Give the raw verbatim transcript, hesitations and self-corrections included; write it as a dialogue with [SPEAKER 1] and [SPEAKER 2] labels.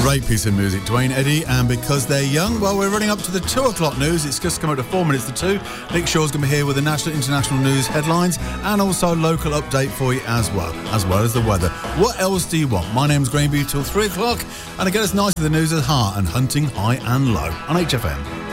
[SPEAKER 1] Great piece of music, Dwayne Eddy, and Because They're Young. Well, we're running up to the two o'clock news. It's just come up to four minutes to two. Nick Shaw's going to be here with the national international news headlines and also local update for you as well, as well as the weather. What else do you want? My name's Greenby till three o'clock, and I get us nice with the news at heart and hunting high and low on H F M.